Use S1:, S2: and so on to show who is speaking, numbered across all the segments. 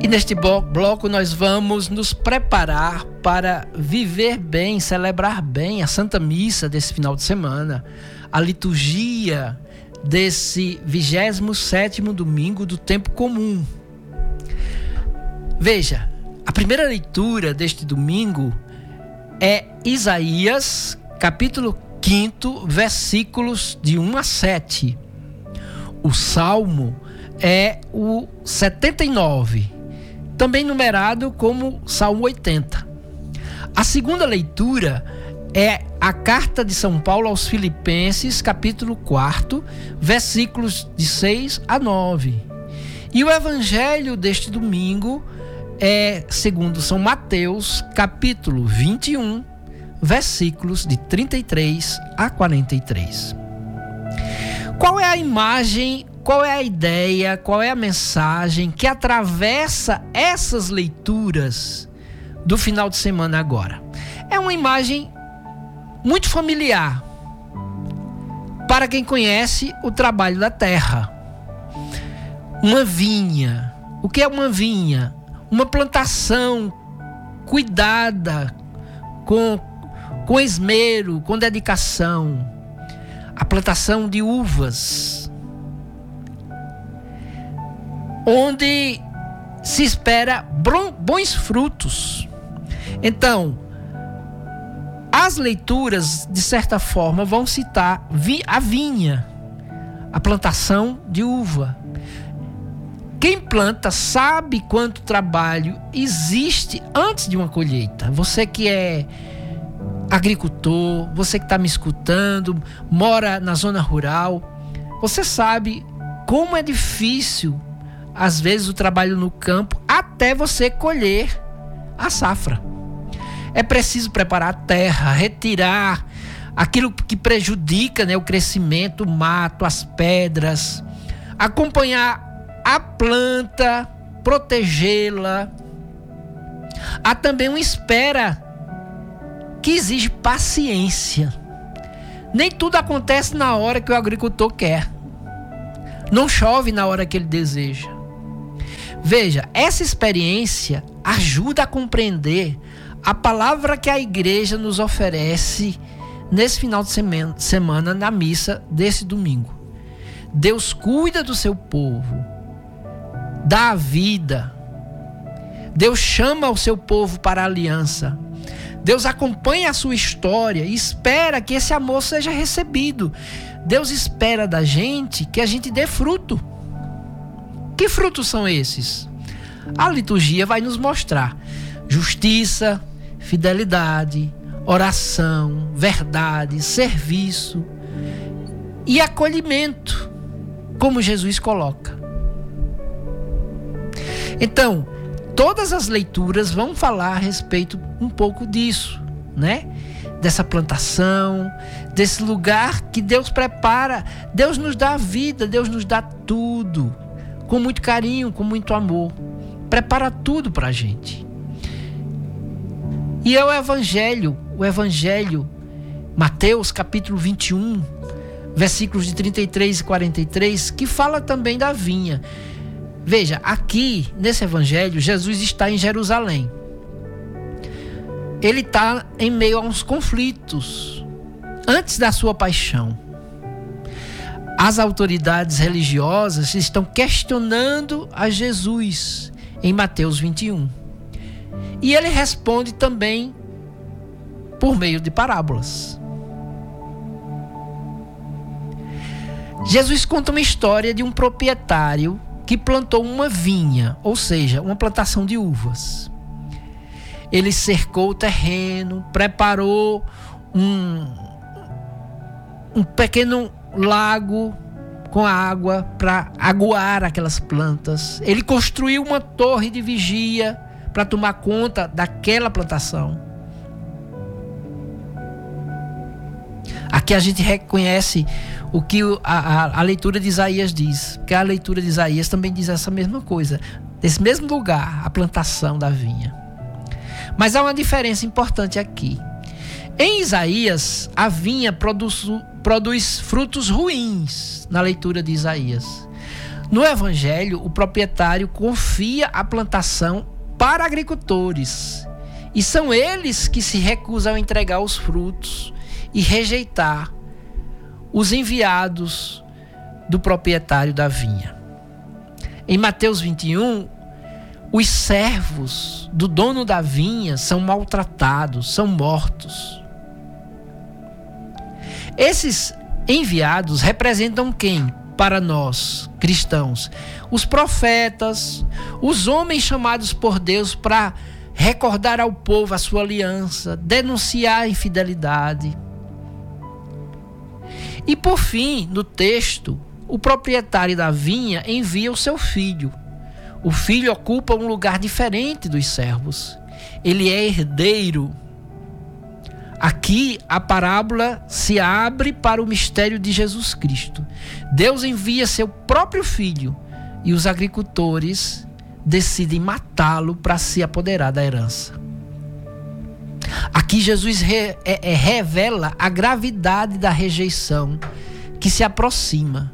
S1: E neste bloco nós vamos nos preparar para viver bem, celebrar bem a Santa Missa desse final de semana, a liturgia desse 27º domingo do tempo comum. Veja, a primeira leitura deste domingo é Isaías, capítulo 5, versículos de 1 a 7. O salmo é o 79, também numerado como Salmo 80. A segunda leitura é a carta de São Paulo aos Filipenses, capítulo 4, versículos de 6 a 9. E o evangelho deste domingo é segundo São Mateus, capítulo 21, versículos de 33 a 43. Qual é a imagem, qual é a ideia, qual é a mensagem que atravessa essas leituras do final de semana agora? É uma imagem muito familiar para quem conhece o trabalho da terra. Uma vinha. O que é uma vinha? Uma plantação cuidada, com esmero, com dedicação. A plantação de uvas, onde se espera bons frutos. Então, as leituras, de certa forma, vão citar a vinha, a plantação de uva. Quem planta sabe quanto trabalho existe antes de uma colheita. Você que é agricultor, você que está me escutando, mora na zona rural, você sabe como é difícil, às vezes, o trabalho no campo até você colher a safra. É preciso preparar a terra, retirar aquilo que prejudica, o crescimento, o mato, as pedras, acompanhar a planta, protegê-la. Há também uma espera que exige paciência. Nem tudo acontece na hora que o agricultor quer. Não chove na hora que ele deseja. Veja, essa experiência ajuda a compreender a palavra que a igreja nos oferece nesse final de semana na missa desse domingo. Deus cuida do seu povo, dá a vida. Deus chama o seu povo para a aliança. Deus acompanha a sua história e espera que esse amor seja recebido. Deus espera da gente que a gente dê fruto. Que frutos são esses? A liturgia vai nos mostrar: justiça, fidelidade, oração, verdade, serviço e acolhimento, como Jesus coloca. Então, todas as leituras vão falar a respeito um pouco disso, dessa plantação, desse lugar que Deus prepara. Deus nos dá a vida, Deus nos dá tudo, com muito carinho, com muito amor. Prepara tudo para a gente. E é o Evangelho, Mateus capítulo 21, versículos de 33 e 43, que fala também da vinha. Veja, aqui nesse Evangelho, Jesus está em Jerusalém. Ele está em meio a uns conflitos antes da sua paixão. As autoridades religiosas estão questionando a Jesus em Mateus 21. E ele responde também por meio de parábolas. Jesus conta uma história de um proprietário que plantou uma vinha, ou seja, uma plantação de uvas. Ele cercou o terreno, preparou um pequeno lago com água para aguar aquelas plantas. Ele construiu uma torre de vigia para tomar conta daquela plantação. Aqui a gente reconhece o que a leitura de Isaías diz, porque a leitura de Isaías também diz essa mesma coisa, desse mesmo lugar, a plantação da vinha. Mas há uma diferença importante aqui. Em Isaías, a vinha produz frutos ruins, na leitura de Isaías. No Evangelho, o proprietário confia a plantação para agricultores. E são eles que se recusam a entregar os frutos e rejeitar os enviados do proprietário da vinha. Em Mateus 21, os servos do dono da vinha são maltratados, são mortos. Esses enviados representam quem? Para nós, cristãos, os profetas, os homens chamados por Deus para recordar ao povo a sua aliança, denunciar a infidelidade. E por fim, no texto, o proprietário da vinha envia o seu filho. O filho ocupa um lugar diferente dos servos. Ele é herdeiro. Aqui a parábola se abre para o mistério de Jesus Cristo. Deus envia seu próprio filho e os agricultores decidem matá-lo para se apoderar da herança. Aqui Jesus revela a gravidade da rejeição que se aproxima.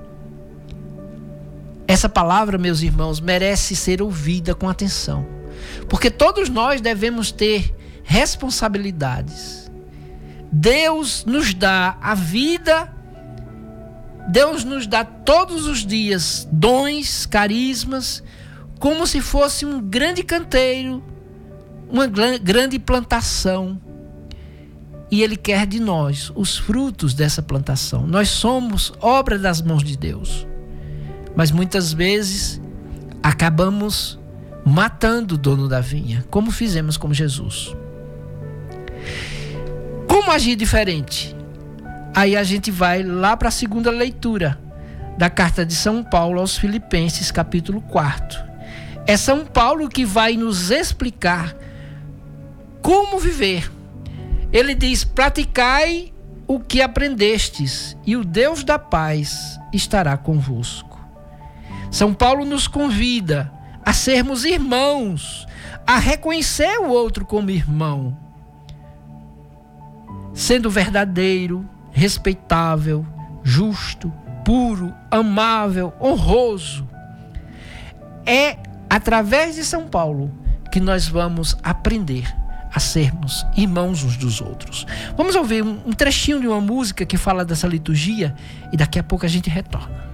S1: Essa palavra, meus irmãos, merece ser ouvida com atenção, porque todos nós devemos ter responsabilidades. Deus nos dá a vida, Deus nos dá todos os dias dons, carismas, como se fosse um grande canteiro, uma grande plantação. E Ele quer de nós os frutos dessa plantação. Nós somos obra das mãos de Deus. Mas muitas vezes acabamos matando o dono da vinha, como fizemos com Jesus. Como agir diferente? Aí a gente vai lá para a segunda leitura da carta de São Paulo aos Filipenses, capítulo 4. É São Paulo que vai nos explicar como viver. Ele diz: praticai o que aprendestes, e o Deus da paz estará convosco. São Paulo nos convida a sermos irmãos, a reconhecer o outro como irmão, sendo verdadeiro, respeitável, justo, puro, amável, honroso. É através de São Paulo que nós vamos aprender a sermos irmãos uns dos outros. Vamos ouvir um trechinho de uma música que fala dessa liturgia e daqui a pouco a gente retorna.